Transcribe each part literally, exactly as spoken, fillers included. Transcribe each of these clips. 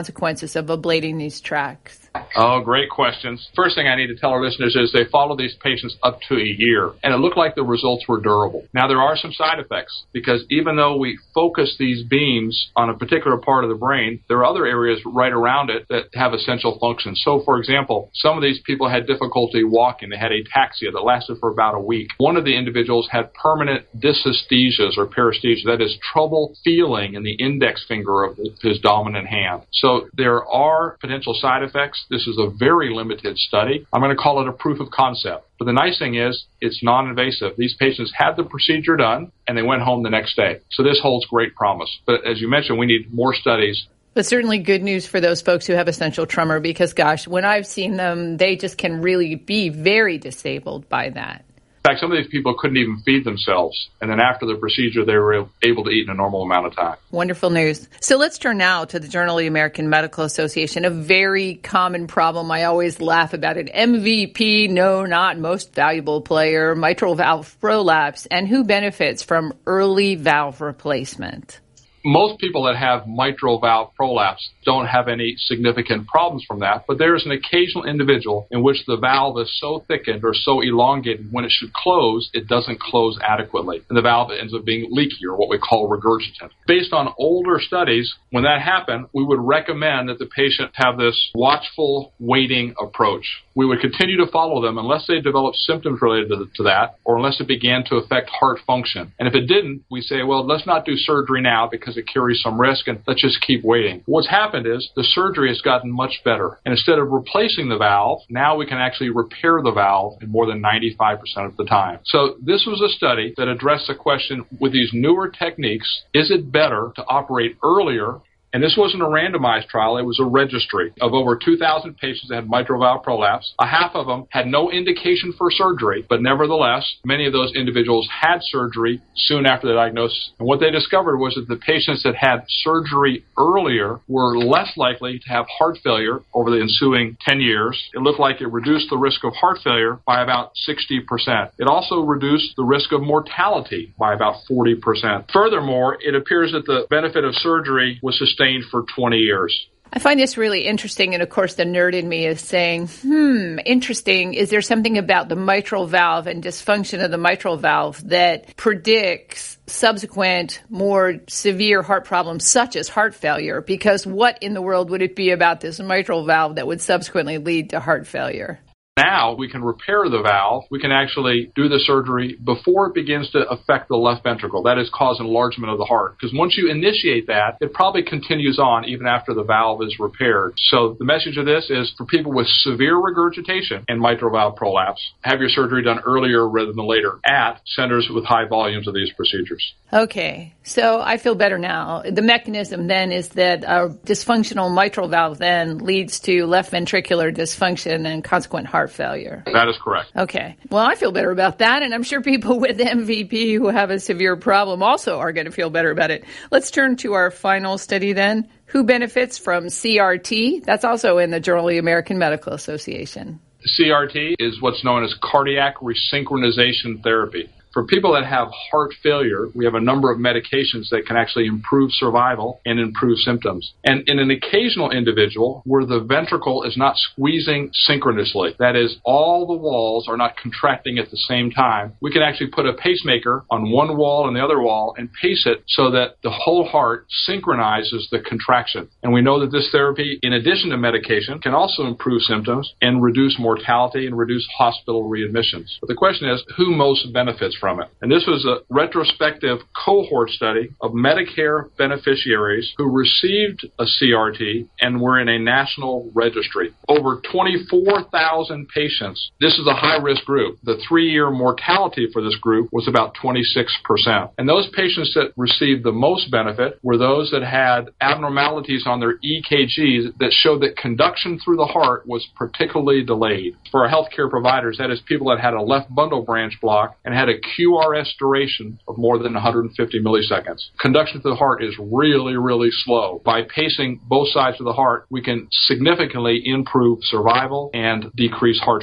consequences of ablating these tracts? Oh, great questions. First thing I need to tell our listeners is they followed these patients up to a year, and it looked like the results were durable. Now, there are some side effects, because even though we focus these beams on a particular part of the brain, there are other areas right around it that have essential functions. So, for example, some of these people had difficulty walking. They had ataxia that lasted for about a week. One of the individuals had permanent dysesthesias or paresthesia, that is, trouble feeling in the index finger of his dominant hand. So there are potential side effects. This is a very limited study. I'm going to call it a proof of concept. But the nice thing is, it's non-invasive. These patients had the procedure done, and they went home the next day. So this holds great promise. But as you mentioned, we need more studies. But certainly good news for those folks who have essential tremor, because, gosh, when I've seen them, they just can really be very disabled by that. In fact, some of these people couldn't even feed themselves. And then after the procedure, they were able to eat in a normal amount of time. Wonderful news. So let's turn now to the Journal of the American Medical Association, a very common problem. I always laugh about it. M V P, no, not most valuable player, mitral valve prolapse, and who benefits from early valve replacement? Most people that have mitral valve prolapse don't have any significant problems from that, but there is an occasional individual in which the valve is so thickened or so elongated when it should close, it doesn't close adequately, and the valve ends up being leaky, or what we call regurgitant. Based on older studies, when that happened, we would recommend that the patient have this watchful waiting approach. We would continue to follow them unless they developed symptoms related to, to that, or unless it began to affect heart function. And if it didn't, we say, well, let's not do surgery now because it carries some risk, and let's just keep waiting. What's happened is the surgery has gotten much better. And instead of replacing the valve, now we can actually repair the valve in more than ninety-five percent of the time. So this was a study that addressed the question, with these newer techniques, is it better to operate earlier? And this wasn't a randomized trial, it was a registry of over two thousand patients that had mitral valve prolapse. A half of them had no indication for surgery, but nevertheless, many of those individuals had surgery soon after the diagnosis. And what they discovered was that the patients that had surgery earlier were less likely to have heart failure over the ensuing ten years. It looked like it reduced the risk of heart failure by about sixty percent. It also reduced the risk of mortality by about forty percent. Furthermore, it appears that the benefit of surgery was sustained for twenty years. I find this really interesting, and of course the nerd in me is saying, hmm, interesting. Is there something about the mitral valve and dysfunction of the mitral valve that predicts subsequent, more severe heart problems, such as heart failure? Because what in the world would it be about this mitral valve that would subsequently lead to heart failure? Now we can repair the valve. We can actually do the surgery before it begins to affect the left ventricle. That is, cause enlargement of the heart. Because once you initiate that, it probably continues on even after the valve is repaired. So the message of this is for people with severe regurgitation and mitral valve prolapse, have your surgery done earlier rather than later at centers with high volumes of these procedures. Okay, so I feel better now. The mechanism then is that a dysfunctional mitral valve then leads to left ventricular dysfunction and consequent heart failure. That is correct. Okay. Well, I feel better about that, and I'm sure people with M V P who have a severe problem also are going to feel better about it. Let's turn to our final study then. Who benefits from C R T? That's also in the Journal of the American Medical Association. C R T is what's known as cardiac resynchronization therapy. For people that have heart failure, we have a number of medications that can actually improve survival and improve symptoms. And in an occasional individual where the ventricle is not squeezing synchronously, that is, all the walls are not contracting at the same time, we can actually put a pacemaker on one wall and the other wall and pace it so that the whole heart synchronizes the contraction. And we know that this therapy, in addition to medication, can also improve symptoms and reduce mortality and reduce hospital readmissions. But the question is, who most benefits from it? And this was a retrospective cohort study of Medicare beneficiaries who received a C R T and were in a national registry. Over twenty-four thousand patients. This is a high-risk group. The three-year mortality for this group was about twenty-six percent. And those patients that received the most benefit were those that had abnormalities on their E K Gs that showed that conduction through the heart was particularly delayed. For our healthcare providers, that is people that had a left bundle branch block and had a Q R S duration of more than one hundred fifty milliseconds. Conduction to the heart is really, really slow. By pacing both sides of the heart, we can significantly improve survival and decrease heart failure.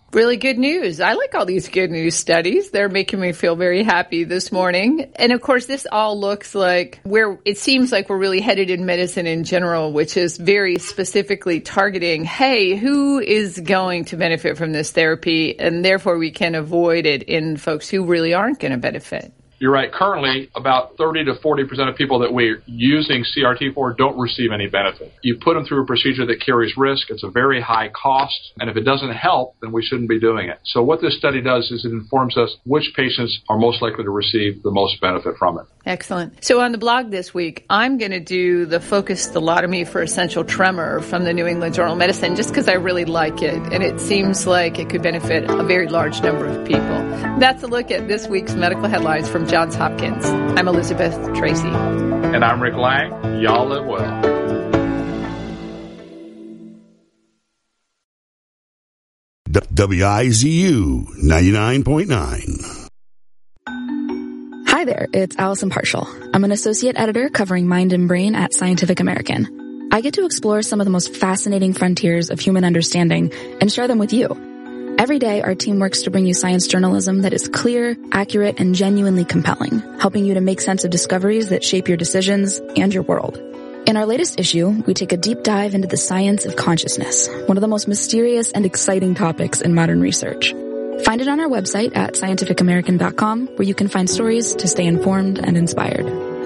Really good news. I like all these good news studies. They're making me feel very happy this morning. And of course, this all looks like where it seems like we're really headed in medicine in general, which is very specifically targeting, hey, who is going to benefit from this therapy? And therefore, we can avoid it in folks who really aren't going to benefit. You're right. Currently, about thirty to forty percent of people that we're using C R T for don't receive any benefit. You put them through a procedure that carries risk. It's a very high cost. And if it doesn't help, then we shouldn't be doing it. So what this study does is it informs us which patients are most likely to receive the most benefit from it. Excellent. So on the blog this week, I'm going to do the focused stellotomy for essential tremor from the New England Journal of Medicine just because I really like it. And it seems like it could benefit a very large number of people. That's a look at this week's medical headlines from Johns Hopkins. I'm Elizabeth Tracy. And I'm Rick Lang. Y'all live well. W I Z U ninety-nine point nine. Hi there, it's Allison Partial. I'm an associate editor covering mind and brain at Scientific American. I get to explore some of the most fascinating frontiers of human understanding and share them with you. Every day, our team works to bring you science journalism that is clear, accurate, and genuinely compelling, helping you to make sense of discoveries that shape your decisions and your world. In our latest issue, we take a deep dive into the science of consciousness, one of the most mysterious and exciting topics in modern research. Find it on our website at scientific american dot com, where you can find stories to stay informed and inspired.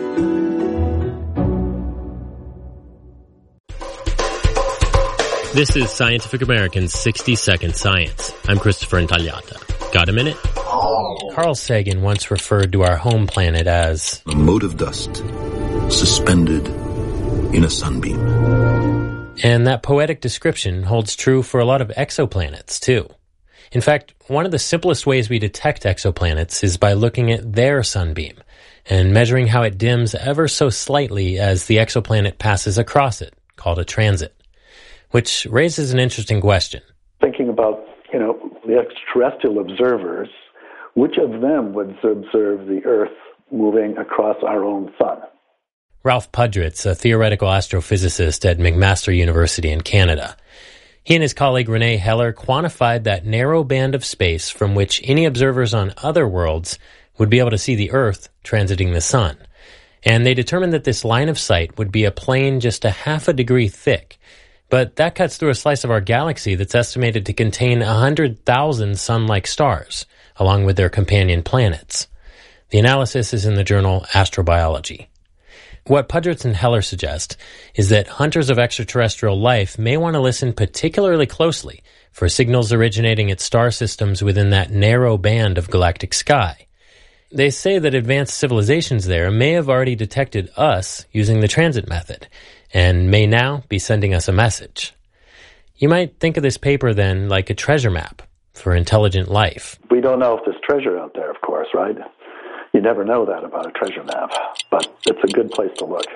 This is Scientific American's sixty second Science. I'm Christopher Intagliata. Got a minute? Carl Sagan once referred to our home planet as a mote of dust suspended in a sunbeam. And that poetic description holds true for a lot of exoplanets, too. In fact, one of the simplest ways we detect exoplanets is by looking at their sunbeam and measuring how it dims ever so slightly as the exoplanet passes across it, called a transit. Which raises an interesting question. Thinking about, you know, the extraterrestrial observers, which of them would observe the Earth moving across our own sun? Ralph Pudritz, a theoretical astrophysicist at McMaster University in Canada. He and his colleague Renee Heller quantified that narrow band of space from which any observers on other worlds would be able to see the Earth transiting the sun. And they determined that this line of sight would be a plane just a half a degree thick. But that cuts through a slice of our galaxy that's estimated to contain one hundred thousand sun-like stars, along with their companion planets. The analysis is in the journal Astrobiology. What Pudritz and Heller suggest is that hunters of extraterrestrial life may want to listen particularly closely for signals originating at star systems within that narrow band of galactic sky. They say that advanced civilizations there may have already detected us using the transit method, and may now be sending us a message. You might think of this paper then like a treasure map for intelligent life. We don't know if there's treasure out there, of course, right? You never know that about a treasure map, but it's a good place to look.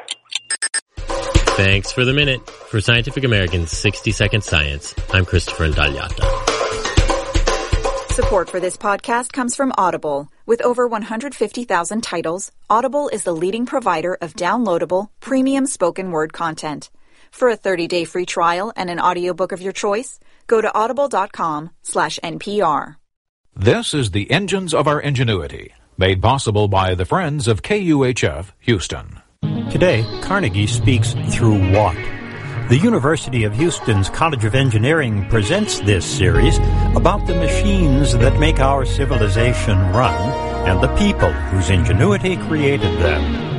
Thanks for the minute. For Scientific American's sixty second Science, I'm Christopher Intagliata. Support for this podcast comes from Audible. With over one hundred fifty thousand titles, Audible is the leading provider of downloadable, premium spoken word content. For a thirty day free trial and an audiobook of your choice, go to audible.com slash NPR. This is the Engines of Our Ingenuity, made possible by the Friends of K U H F Houston. Today, Carnegie speaks through what? The University of Houston's College of Engineering presents this series about the machines that make our civilization run and the people whose ingenuity created them.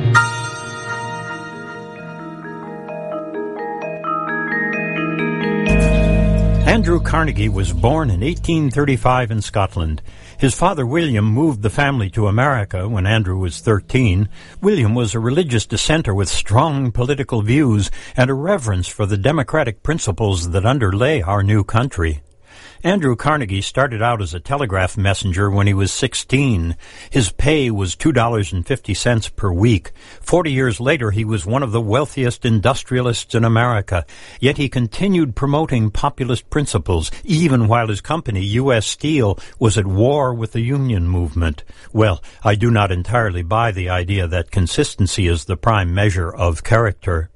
Andrew Carnegie was born in eighteen thirty-five in Scotland. His father, William, moved the family to America when Andrew was thirteen. William was a religious dissenter with strong political views and a reverence for the democratic principles that underlay our new country. Andrew Carnegie started out as a telegraph messenger when he was sixteen. His pay was two dollars and fifty cents per week. Forty years later, he was one of the wealthiest industrialists in America. Yet he continued promoting populist principles, even while his company, U S Steel, was at war with the union movement. Well, I do not entirely buy the idea that consistency is the prime measure of character.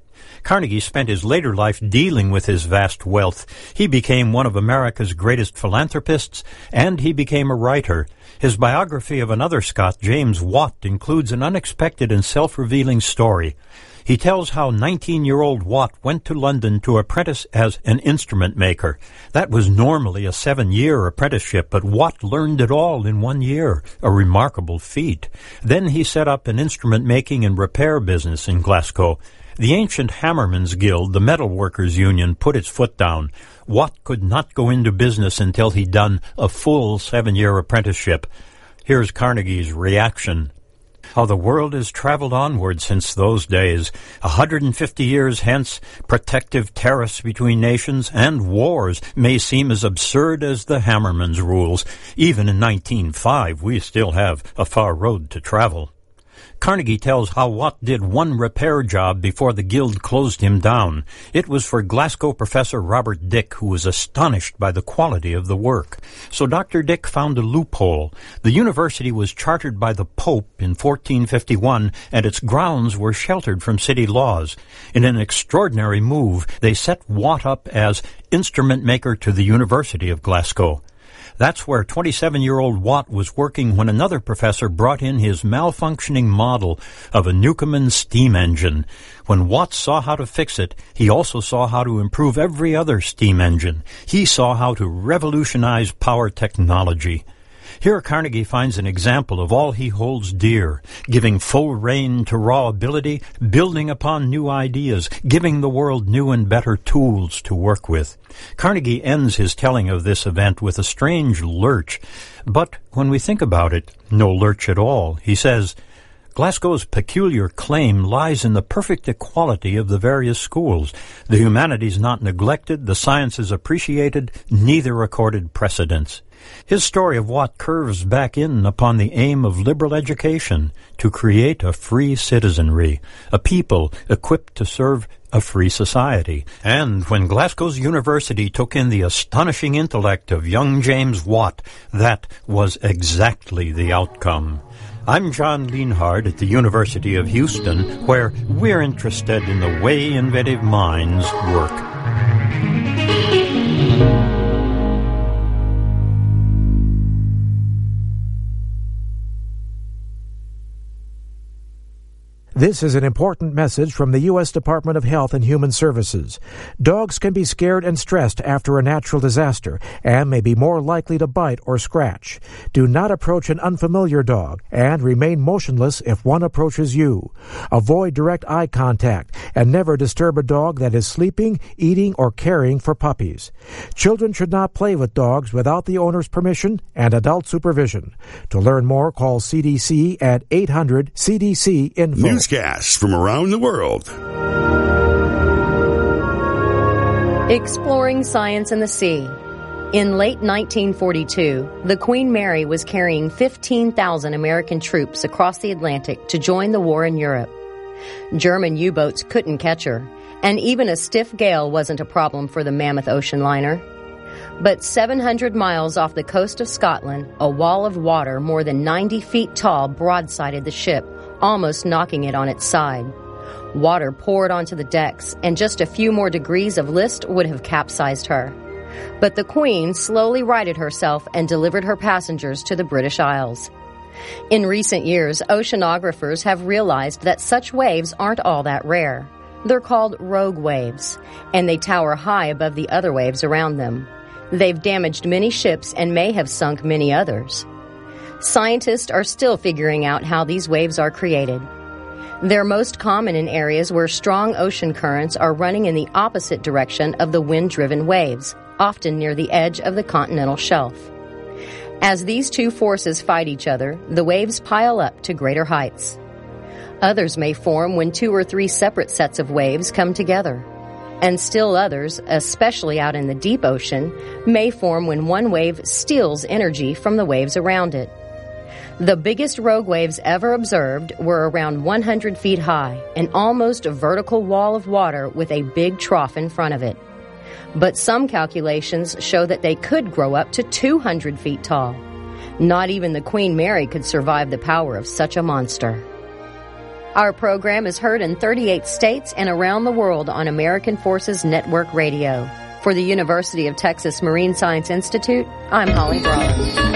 Carnegie spent his later life dealing with his vast wealth. He became one of America's greatest philanthropists, and he became a writer. His biography of another Scot, James Watt, includes an unexpected and self-revealing story. He tells how nineteen-year-old Watt went to London to apprentice as an instrument maker. That was normally a seven-year apprenticeship, but Watt learned it all in one year, a remarkable feat. Then he set up an instrument-making and repair business in Glasgow. The ancient Hammermen's Guild, the metal workers' union, put its foot down. Watt could not go into business until he'd done a full seven-year apprenticeship. Here's Carnegie's reaction. How the world has traveled onward since those days. A hundred and fifty years hence, protective tariffs between nations and wars may seem as absurd as the Hammermen's rules. Even in nineteen oh five, we still have a far road to travel. Carnegie tells how Watt did one repair job before the guild closed him down. It was for Glasgow professor Robert Dick, who was astonished by the quality of the work. So Doctor Dick found a loophole. The university was chartered by the Pope in fourteen fifty-one, and its grounds were sheltered from city laws. In an extraordinary move, they set Watt up as instrument maker to the University of Glasgow. That's where twenty-seven-year-old Watt was working when another professor brought in his malfunctioning model of a Newcomen steam engine. When Watt saw how to fix it, he also saw how to improve every other steam engine. He saw how to revolutionize power technology. Here Carnegie finds an example of all he holds dear, giving full rein to raw ability, building upon new ideas, giving the world new and better tools to work with. Carnegie ends his telling of this event with a strange lurch, but when we think about it, no lurch at all. He says, Glasgow's peculiar claim lies in the perfect equality of the various schools, the humanities not neglected, the sciences appreciated, neither accorded precedence. His story of Watt curves back in upon the aim of liberal education, to create a free citizenry, a people equipped to serve a free society. And when Glasgow's University took in the astonishing intellect of young James Watt, that was exactly the outcome. I'm John Lienhard at the University of Houston, where we're interested in the way inventive minds work. This is an important message from the U S Department of Health and Human Services. Dogs can be scared and stressed after a natural disaster and may be more likely to bite or scratch. Do not approach an unfamiliar dog and remain motionless if one approaches you. Avoid direct eye contact and never disturb a dog that is sleeping, eating, or caring for puppies. Children should not play with dogs without the owner's permission and adult supervision. To learn more, call C D C at eight hundred C D C info. Newscasts from around the world. Exploring science in the sea. In late nineteen forty-two, the Queen Mary was carrying fifteen thousand American troops across the Atlantic to join the war in Europe. German U-boats couldn't catch her, and even a stiff gale wasn't a problem for the mammoth ocean liner. But seven hundred miles off the coast of Scotland, a wall of water more than ninety feet tall broadsided the ship, almost knocking it on its side. Water poured onto the decks, and just a few more degrees of list would have capsized her. But the Queen slowly righted herself and delivered her passengers to the British Isles. In recent years, oceanographers have realized that such waves aren't all that rare. They're called rogue waves, and they tower high above the other waves around them. They've damaged many ships and may have sunk many others. Scientists are still figuring out how these waves are created. They're most common in areas where strong ocean currents are running in the opposite direction of the wind-driven waves, often near the edge of the continental shelf. As these two forces fight each other, the waves pile up to greater heights. Others may form when two or three separate sets of waves come together. And still others, especially out in the deep ocean, may form when one wave steals energy from the waves around it. The biggest rogue waves ever observed were around one hundred feet high, an almost vertical wall of water with a big trough in front of it. But some calculations show that they could grow up to two hundred feet tall. Not even the Queen Mary could survive the power of such a monster. Our program is heard in thirty-eight states and around the world on American Forces Network Radio. For the University of Texas Marine Science Institute, I'm Holly Brown.